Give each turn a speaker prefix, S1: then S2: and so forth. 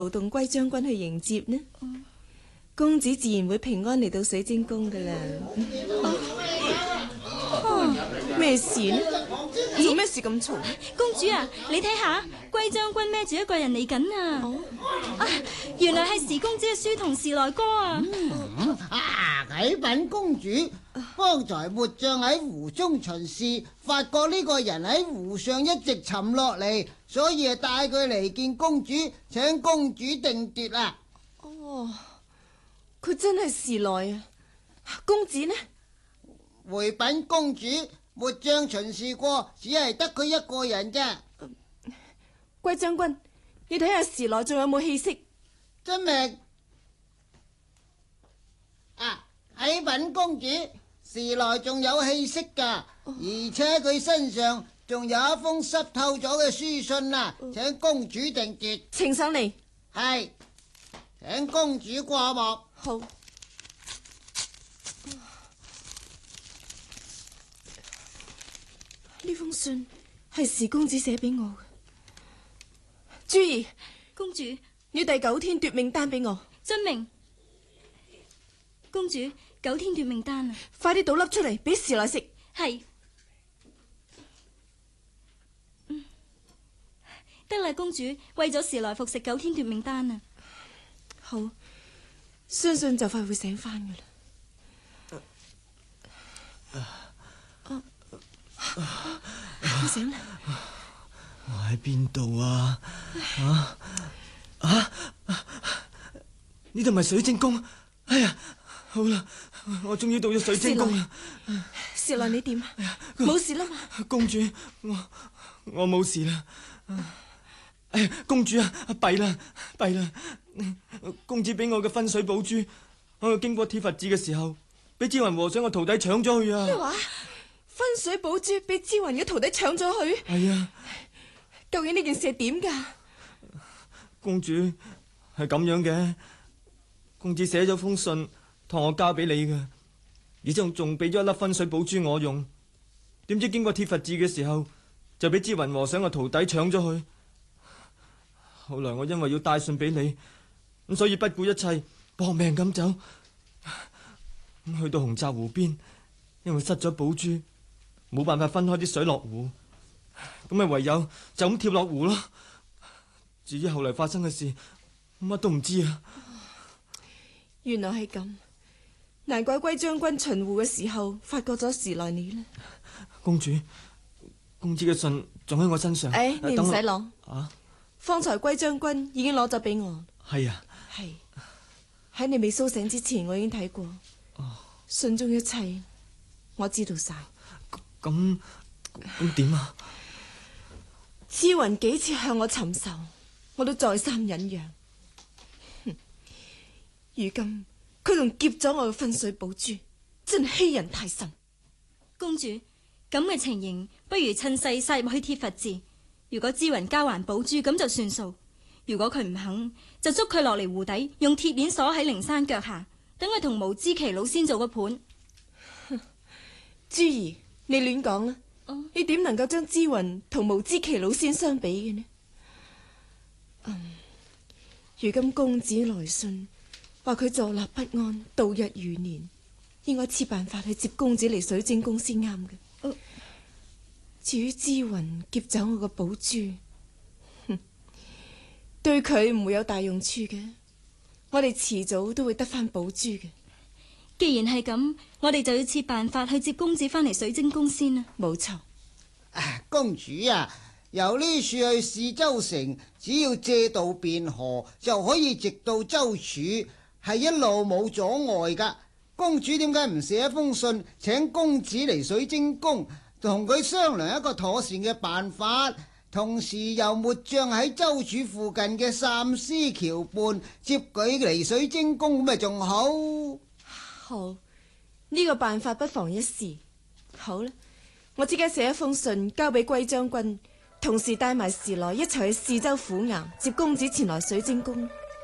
S1: 勞動歸將軍去迎接呢？公子自然會平安嚟到水晶宮噶啦。咩事呢？做咩事咁嘈？
S2: 公主啊，你睇下，歸將軍孭住一個人嚟緊啊！原來係時公子嘅書童時來哥啊！
S3: 啟稟公主，方才末將喺湖中巡視，發覺呢個人喺湖上一直沉落嚟，所以帶佢嚟見公主，請公主定奪啦。
S1: 哦，佢真係時來啊！公子呢？
S3: 回稟公主，末將巡視過，只係得佢一個人啫。
S1: 歸將軍，你睇下時來仲有冇氣息？
S3: 真命啟稟公主，時來仲有氣息噶，而且佢身上仲有一封濕透咗嘅書信啊，請公主定奪。
S1: 呈上嚟。
S3: 係，請公主過目。
S1: 好。呢封信係時公子寫俾我嘅。珠兒，
S2: 公主，
S1: 要第9天奪命丹俾我。
S2: 遵命。公主，9天奪命丹啊！
S1: 快啲倒粒出嚟俾時來食。
S2: 係。得啦，公主，為咗時來服食9天奪命丹啊！
S1: 好，相信就快會醒翻噶啦。醒啦！
S4: 我喺邊度啊？呢度咪水晶宮？哎呀，好啦，我終於到咗水晶宮啦！
S1: 時來，你點？冇事啦嘛？
S4: 公主，我冇事啦。哎呀，公主啊，弊啦！公子俾我嘅分水寶珠，我經過鐵佛寺嘅時候，俾智雲和尚個徒弟搶咗去啊！
S1: 咩話？分水寶珠俾智雲嘅徒弟搶咗去？
S4: 係啊！
S1: 究竟呢件事係點噶？
S4: 公主，係咁樣嘅，公子寫咗封信託我交俾你嘅，而且仲俾咗一粒分水寶珠我用。點知經過鐵佛寺嘅時候，就俾智雲和尚個徒弟搶咗去。後來我因為要帶信俾你，咁所以不顧一切搏命咁走，去到洪澤湖邊，因為失咗寶珠，冇辦法分開啲水落湖，咁咪唯有就咁跳落湖咯。至於後來發生嘅事，乜都唔知啊。
S1: 原來係咁，難怪歸將軍巡湖嘅時候發覺咗時來你啦。
S4: 公主，公子嘅信仲喺我身上。
S1: 你唔使攞。方才歸將軍已經攞咗俾我。係啊。係。喺你未蘇醒之前，我已經睇過。信中一切我知道晒。
S4: 咁點啊？
S1: 智雲幾次向我尋仇，我都再三忍讓。如今佢仲劫咗我嘅分水寶珠，真係欺人太甚。
S2: 公主，咁嘅情形，不如趁勢殺入去鐵佛寺。如果智雲交還寶珠，咁就算數；如果佢唔肯，就捉佢落嚟湖底，用鐵鏈鎖喺靈山腳下，等佢同無知奇老先做個伴。
S1: 珠兒，你亂講啦！你點能夠將智雲同無知奇老仙相比嘅呢？如今公子來信，話佢坐立不安，度日如年，應該設辦法去接公子嚟水晶宮先啱嘅。至於智雲劫走我個寶珠，對佢唔會有大用處嘅。我哋遲早都會得翻寶珠嘅。
S2: 既然係咁，我哋就要設辦法去接公子翻嚟水晶宮先啦。
S1: 冇錯。
S3: 公主啊，由呢處去市州城，只要借道便河就可以直到州署，係一路冇阻礙噶。公主點解唔寫一封信，請公子嚟水晶宮，同佢商量一個妥善嘅辦法，同時由末將喺州署附近嘅三獅橋畔接佢嚟水晶宮，咁咪仲好？
S1: 好，呢個辦法不妨一試。好啦，我即刻寫一封信交俾歸將軍，同時帶埋時來一齊去泗州府衙接公子前來水晶宮。